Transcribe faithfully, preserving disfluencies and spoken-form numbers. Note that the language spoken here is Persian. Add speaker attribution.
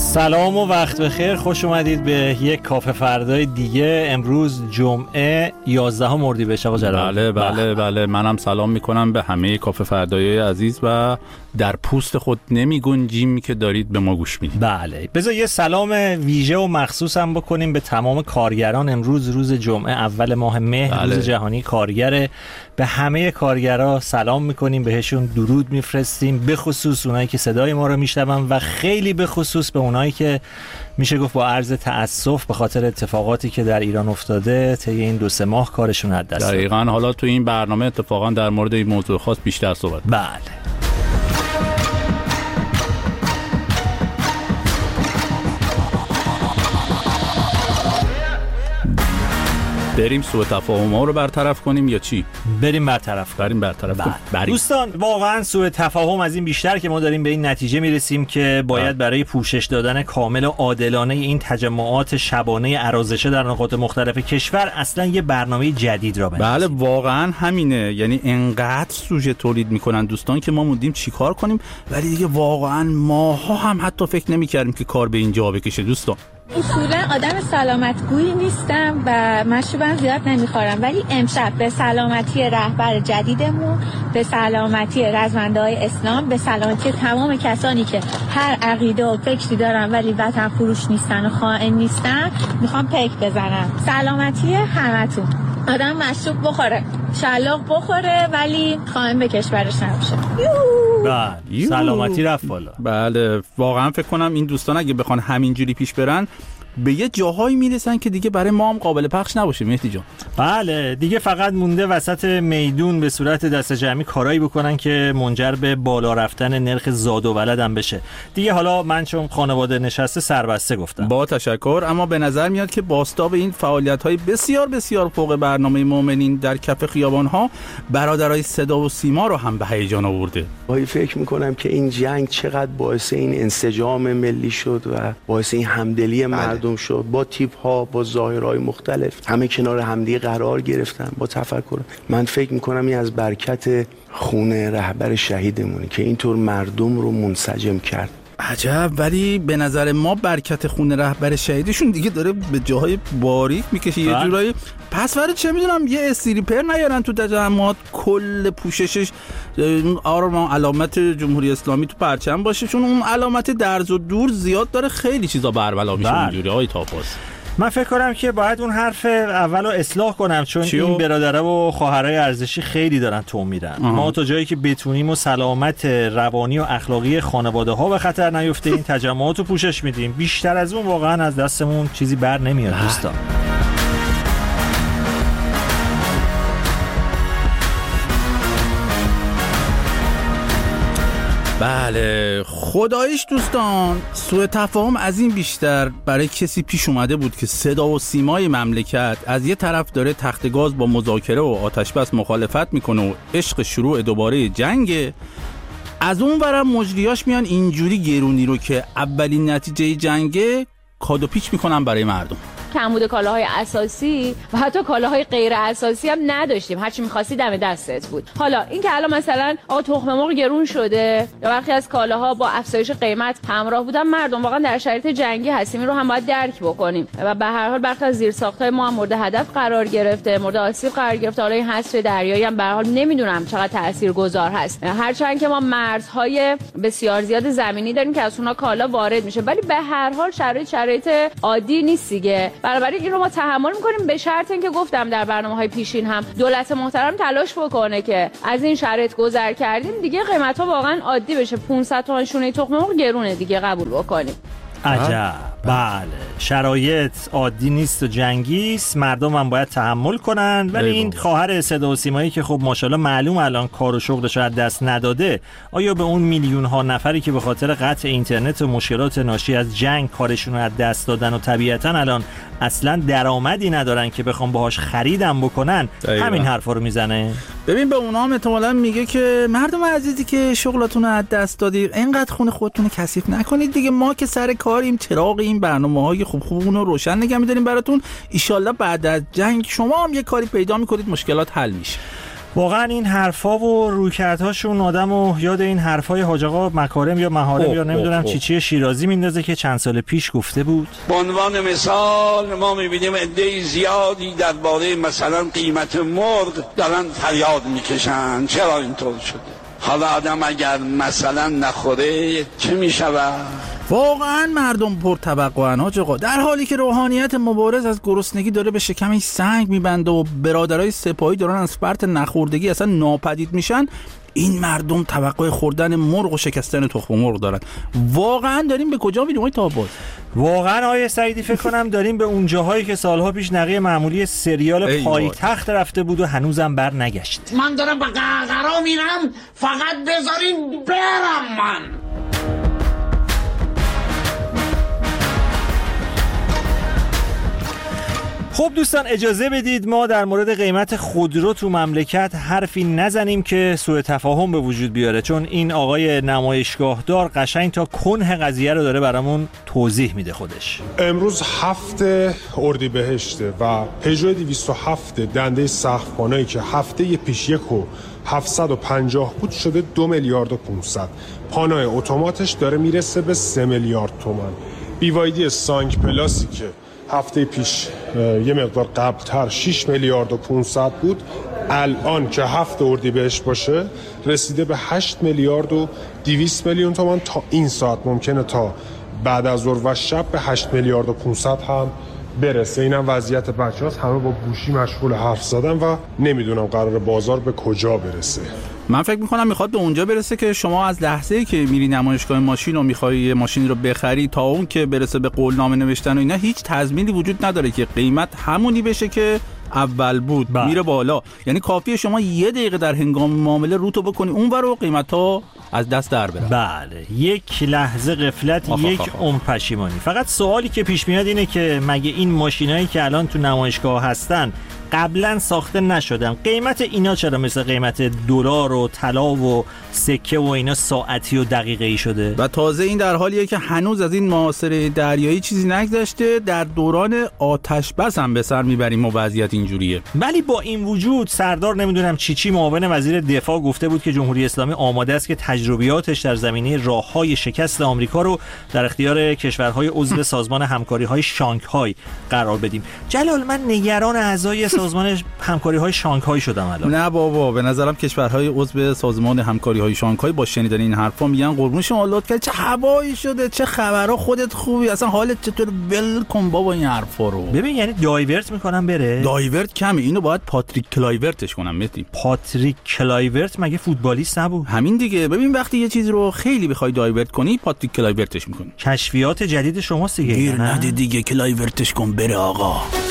Speaker 1: سلام و وقت بخیر، خوش اومدید به یک کافه فردای دیگه. امروز جمعه یازدهم اردیبهشت آقا جلال.
Speaker 2: بله بله بله منم سلام میکنم به همه کافه فردای عزیز و در پوست خود نمی گنجیم که دارید به ما گوش میدید.
Speaker 1: بله بذار یه سلام ویژه و مخصوص هم بکنیم به تمام کارگران. امروز روز جمعه اول ماه مهر، بله. روز جهانی کارگره. به همه کارگرها سلام میکنیم، بهشون درود میفرستیم، به خصوص اونایی که صدای ما رو میشنون و خیلی به خصوص به اونایی که میشه گفت با عرض تأسف به خاطر اتفاقاتی که در ایران افتاده طی این دو سه ماه کارشون از دست داده.
Speaker 2: دقیقاً. حالا تو این برنامه اتفاقاً در مورد این موضوع خاص بیشتر صحبت.
Speaker 1: بله.
Speaker 2: بریم سوء تفاهم‌ها رو برطرف کنیم یا چی؟
Speaker 1: بریم برطرف
Speaker 2: بریم برطرف کنیم. بریم.
Speaker 1: دوستان واقعا سوء تفاهم از این بیشتر که ما داریم به این نتیجه میرسیم که باید برای پوشش دادن کامل و عادلانه این تجمعات شبانه ارازشه در نقاط مختلف کشور اصلا یه برنامه جدید را بنویسیم.
Speaker 2: بله واقعا همینه. یعنی انقدر سوژه تولید میکنن دوستان که ما موندیم چیکار کنیم، ولی دیگه واقعا ماها هم حتی فکر نمی‌کردیم که کار به اینجا بکشه دوستان.
Speaker 3: اصولا آدم سلامتگویی نیستم و مشروبم زیاد نمیخورم، ولی امشب به سلامتی رهبر جدیدمون، به سلامتی رزمنده‌های اسلام، به سلامتی تمام کسانی که هر عقیده و فکری دارن ولی وطن فروش نیستن و خائن نیستن میخوام پیک بزنم. سلامتی همتون. آدم مشروب بخوره، شلاق بخوره، ولی خائن به کشورش نباشه.
Speaker 1: بله سلامتی رفت بالا.
Speaker 2: بله واقعا فکر کنم این دوستان اگه بخوان همینجوری پیش برن به یه جاهایی میرسن که دیگه برای ما هم قابل پخش نباشه مهدی جان.
Speaker 1: بله دیگه فقط مونده وسط میدون به صورت دست جمعی کارایی بکنن که منجر به بالا رفتن نرخ زاد و ولد هم بشه. دیگه حالا من چون خانواده نشسته سربسته گفتم.
Speaker 2: با تشکر. اما به نظر میاد که باسطاب این فعالیت‌های بسیار بسیار فوق برنامه مومنین در کف خیابان‌ها برادرای صدا و سیما رو هم به هیجان آورده.
Speaker 4: وای فکر می‌کنم که این جنگ چقدر باعث این انسجام ملی شد و باعث این همدلی مردم شد. با تیپ ها، با ظاهرهای مختلف همه کنار همدیگه قرار گرفتن با تفکر. من فکر میکنم این از برکت خون رهبر شهیدمونه که اینطور مردم رو منسجم کرد.
Speaker 2: عجب. ولی به نظر ما برکت خون رهبر شهیدشون دیگه داره به جاهای باریک میکشه یه جورایی. پس فرد چه میدونم یه استریپر نیارن تو تجمعات کل پوششش آرما علامت جمهوری اسلامی تو پرچم باشه، چون اون علامت درز و دور زیاد داره خیلی چیزا بربلا میشه اونجوری. های تاپاس
Speaker 1: من فکر کنم که باید اون حرف اولو اصلاح کنم، چون چیو؟ این برادرها و خواهرای ارزشی خیلی دارن تو میرن. ما تا جایی که بتونیم و سلامت روانی و اخلاقی خانواده ها به خطر نیفته این تجمعات رو پوشش میدیم. بیشتر از اون واقعا از دستمون چیزی بر نمیاد دوستان.
Speaker 2: بله خداییش دوستان سوء تفاهم از این بیشتر برای کسی پیش اومده بود که صدا و سیمای مملکت از یه طرف داره تخت گاز با مذاکره و آتش بس مخالفت میکنه و عشق شروع دوباره جنگه، از اون ورم مجریاش میان اینجوری گرونی رو که اولین نتیجه جنگه کادو پیچ میکنن برای مردم.
Speaker 5: کمبود کالاهای اساسی و حتی کالاهای غیر اساسی هم نداشتیم، هرچی می‌خواستی دم دستت بود. حالا این که الان مثلا آقا تخم مرغ گرون شده یا برخی از کالاها با افزایش قیمت همراه بودن، مردم واقعا در شرایط جنگی هستیم، این رو هم باید درک بکنیم و به هر حال برخی از زیرساخت‌های ما هم مورد هدف قرار گرفته، مورد آسیب قرار گرفته. حالا این حصر دریایی هم به هر حال نمیدونم چقدر تاثیرگذار هست، هرچند که ما مرزهای بسیار زیاد زمینی داریم که از اونها کالا وارد میشه، ولی به هر حال شرایط شرایط عادی نیست دیگه. بنابراین این رو ما تحمل میکنیم به شرط اینکه گفتم در برنامه‌های پیشین هم دولت محترم تلاش بکنه که از این شرایط گذر کردیم دیگه قیمت‌ها واقعا عادی بشه. پانصد تومن شونه تخم مرغ گرونه دیگه، قبول بکنیم.
Speaker 1: عجب. بله شرایط عادی نیست و جنگی است، مردم هم باید تحمل کنن. ولی این خواهر صدا و سیمایی که خب ماشاءالله معلوم الان کار و شغلش از دست نداده، آیا به اون میلیون ها نفری که به خاطر قطع اینترنت و مشکلات ناشی از جنگ کارشون رو از دست دادن و طبیعتا الان اصلا درآمدی ندارن که بخوام باهاش خریدم بکنن دقیقا. همین حرفا رو میزنه؟
Speaker 2: ببین به اونا هم احتمالاً میگه که مردم عزیزی که شغلاتون رو از دست دادید اینقدر خون خودتون رو کثیف نکنید دیگه، ما که سر کاریم، چراغ این برنامه‌های خوب خوبون رو روشن نگه می‌داریم براتون. ان شاءالله بعد از جنگ شما هم یه کاری پیدا می‌کنید مشکلات حل میشه.
Speaker 1: واقعا این حرفا و رویکردهاشون آدمو یاد این حرفای حاج آقا مکارم یا محارم یا نمیدونم چی چی شیرازی میندازه که چند سال پیش گفته بود.
Speaker 6: به عنوان مثال ما میبینیم عده زیادی درباره مثلا قیمت مرغ دارن فریاد میکشن چرا اینطور شده. حالا آدم اگر مثلا نخوره چه میشود؟
Speaker 2: واقعا مردم پرتوقعن حاج آقا، در حالی که روحانیت مبارز از گرسنگی داره به شکمش سنگ میبنده و برادرای سپاهی دارن از فرط نخوردگی اصلا ناپدید میشن، این مردم توقع خوردن مرغ و شکستن تخم مرغ دارن. واقعا داریم به کجا میریم آقای طاه‌آباد؟
Speaker 1: واقعا آقای سعیدی فکر کنم داریم به اون جاهایی که سالها پیش نقیه معمولی سریال پایتخت رفته بود و هنوزم بر نگشت.
Speaker 7: من دارم به قهقرا میرم، فقط بذارین برم من.
Speaker 1: خب دوستان اجازه بدید ما در مورد قیمت خودرو تو مملکت حرفی نزنیم که سوء تفاهم به وجود بیاره، چون این آقای نمایشگاهدار قشنگ تا کنه قضیه رو داره برامون توضیح میده خودش.
Speaker 8: امروز هفته اردیبهشته و پژو دویست و هفت دنده سقف‌پانایی که هفته پیش یک و هفتصد و پنجاه بود شده دو میلیارد و پانصد. پانای اتوماتش داره میرسه به سه میلیارد تومان. بیوایدی سانک پلاسی که هفته پیش یه مقدار قبلتر شش میلیارد و پانصد بود، الان که هفته اردیبهشت باشه رسیده به هشت میلیارد و دویست میلیون تومان. تا این ساعت ممکنه تا بعد از ظهر و شب به هشت میلیارد و پانصد هم برسه. اینم وضعیت بچه‌هاست، همه با گوشی مشغول حرف زدن و نمیدونم قرار بازار به کجا برسه.
Speaker 2: من فکر میکنم میخواد به اونجا برسه که شما از لحظه‌ای که میری نمایشگاه ماشین و میخوای یه ماشینی رو بخری تا اون که برسه به قولنامه نوشتن و اینا هیچ تضمینی وجود نداره که قیمت همونی بشه که اول بود. با. میره بالا. یعنی کافیه شما یه دقیقه در هنگام معامله روتو بکنی اونور و قیمت‌ها از دست در بره.
Speaker 1: بله، یک لحظه غفلت آخ یک عمر پشیمانی. فقط سوالی که پیش میاد اینه که مگه این ماشینایی که الان تو نمایشگاه هستن قبلا ساخته نشدن؟ قیمت اینا چرا مثل قیمت دلار و طلا و سکه و اینا ساعتی و دقیقه‌ای شده؟
Speaker 2: و تازه این در حالیه که هنوز از این معاصره دریایی چیزی نگذشته، در دوران آتش بس هم به سر میبریم و وضعیت اینجوریه.
Speaker 1: ولی با این وجود سردار نمیدونم چی چی معاون وزیر دفاع گفته بود که جمهوری اسلامی آماده است که تجربیاتش در زمینه راههای شکست آمریکا رو در اختیار کشورهای عضو سازمان همکاری‌های شانگهای قرار بدیم. جلال، من نگران اعضای سازمان همکاری‌های شانگهای شدم الان.
Speaker 2: نه بابا، به نظرم کشورهای عضو سازمان همکاری‌های شانگهای با شنیدن این حرفا میگن قربون شما لطف کرد چه هوایی شده، چه خبرها، خودت خوبی، اصلا حالت چطور؟ ول کن بابا این حرفا رو.
Speaker 1: ببین یعنی دایورت میکنم بره.
Speaker 2: دایورت کمه، اینو باید پاتریک کلایورتش کنم. متی
Speaker 1: پاتریک کلایورت مگه فوتبالیست نبود؟
Speaker 2: همین دیگه. ببین وقتی یه چیزی رو خیلی بخوای دایورت کنی پاتریک کلایورتش میکنی.
Speaker 1: کشفیات جدید شماست دیگه.
Speaker 2: گیر نده دیگه، کلایورتش کن بره آقا.